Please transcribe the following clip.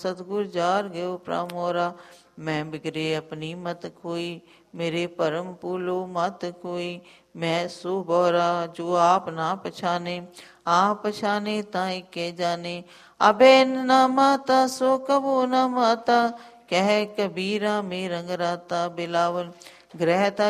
सतगुर जार गयो प्रामोरा। मैं बिगड़े अपनी मत कोई, मेरे परम पूलो मत कोई। मैं सो बोरा जो आप ना पछाने, आप पछाने ताई के जाने। अबे न माता सो कबो न माता, कह कबीरा में रंग राता। बिलावल ग्रहता